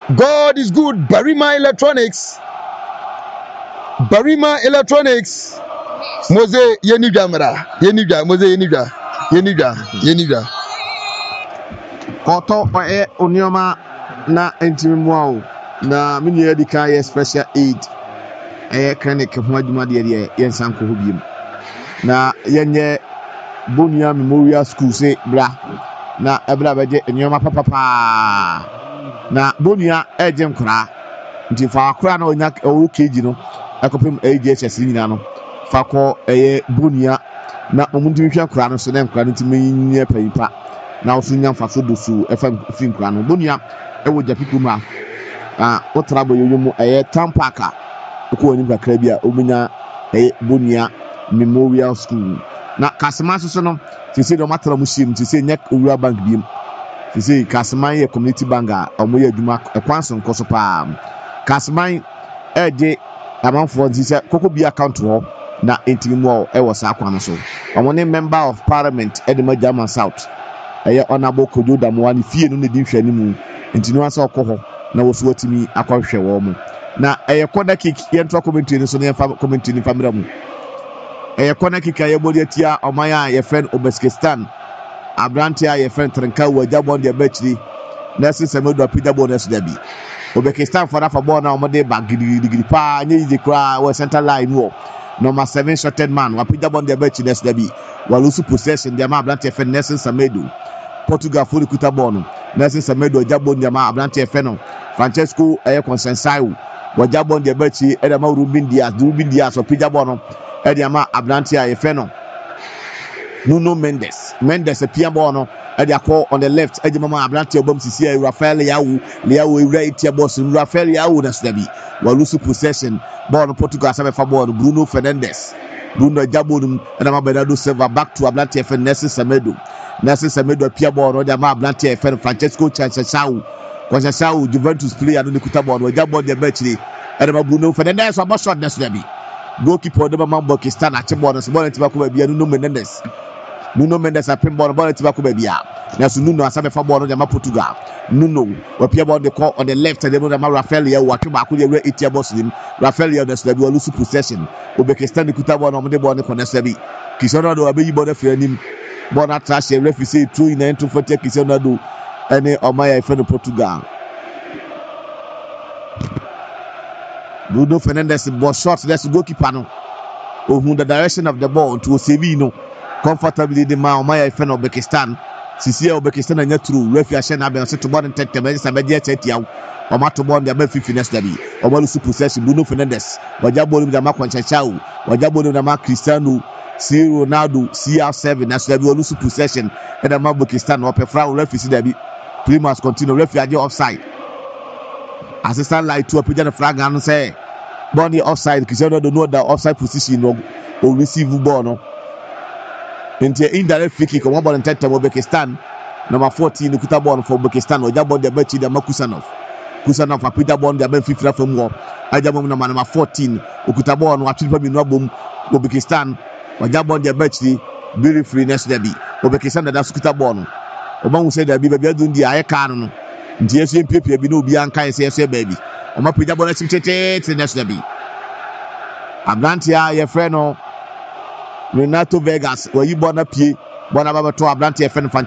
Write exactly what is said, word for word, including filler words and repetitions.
God is good. Barima Electronics. Barima Electronics. Mose Yenija Mara. Yenija. Mose Yenija. Yenija. Yenija. Koto e onioma na entimimuao na mini edika ye special aid e clinic ho adwuma de de yensan ko ho biem na yenye Bonia Memorial School se bra na ebra beje onioma papa na Bonia ejem kra nti fa kra na onya o keji no akopem A J S nyina no fa ko eye Bonia na omuntimi hwa kra no so na kra no ntimi nye payipa na osu nya mfa so dosu efam fin kra no Bonia ewo japikuma ah otrabo yoyomu eye tampaka ko oni kakra bia obenya eye Bonia Memorial School na Kasima so no tise do matara mu shim tise nya owura bank biem tise Kasima ye community bank a omo ye adwuma ekwanso nkoso pa Kasima eje amanfo tise koko bi account ho na entimo e wo sa akwa so omo ne member of parliament edema German South eye honorable Kojo Damwani fie no ne di hwani mu entino asa okoho na wo so atimi akwahwe wo mu na eye koda kick ye ntwa community ni so ne community ni famira mu eye kona kika ye bodi atia omaya ye friend Uzbekistan Abrantia ye friend Trenka wajabon de betri nasi semedo apida bonus dabi Uzbekistan for afa ball na omode bagidi digidi pa nye ije kra we center line wo number seven shorted man wapida bon de betri nasi dabi walusu possession de ma Abrantia friend Nelson Semedo Portugal for kuta ball Nelson Semedo wajabon de ma Abrantia friend Francesco eye Consensai wajabon de betri eda ma Ruben Dias Ruben Dias wapida ball Ediama Abrantia Efeno Nuno Mendes Mendes a piano no Edia call on the left Edimama Abrantia Bom Sisia Rafael Yao Liao Tia Boss Rafael Yao Nasdabi Walusu possession ball Portugal Samefa ball Bruno Fernandes Bruno Jabonum and Amabedado Silva back to Abrantia Fen Nelson Semedo Nelson Semedo Pia ball Odiama Abrantia Fen Francesco Chansasau Chansasau Juventus player no Kuta ball Jabon de Betri Edema Bruno Fernandes about shot Nasdabi goalkeeper de Mama Uzbekistan ache ball so ball tiba ko ba bia Nuno Mendes Nuno Mendes a pin ball ball tiba ko ba bia na so Nuno asabe fa ball no jama Portugal Nuno wa pia ball de call on the left and the Rafael ya wa twa ko de we etia boss nim Rafael ya de so bi lose possession Uzbekistan kuta ball no mo de ball ne connect bi Cristiano Ronaldo abeyi ball fe anim ball na trash e referee say two in into forty Cristiano Ronaldo ene omaya ife no Portugal Bruno Fernandes ball shot let's goalkeeper no ohun the direction of the ball to Sevino comfortably the man Omaya ife no Uzbekistan sisi Uzbekistan anya through referee ashe na be so to ball tete me say be je chetia o ma to ball the be fifty dabi o ma lose possession Bruno Fernandes waja ball the ma Kwanchachao waja ball the ma Cristiano C Ronaldo C R seven na so be lose possession and the ma Uzbekistan o pefra referee dabi Primas continue referee aje offside assistant like to appear the flag and say body offside Cristiano don't know the offside position no or receive ball no into indirect free kick on ball in tete Uzbekistan number fourteen kuta ball for Uzbekistan o jabo de bechi de Kusanov Kusanov apida ball de ben fifty from wo ajabo number fourteen okuta ball no atwi pa mi no abom Uzbekistan o jabo de bechi very free next derby Uzbekistan da skuta ball no o ma hu say derby be biadu ndi aye ka no nti yesu empepia bi no obi anka ese ese baby o ma pija ball chim tete next derby Abrantia ye friend no Renato Vegas wa yi ball na pie ball na ba to Abrantia friend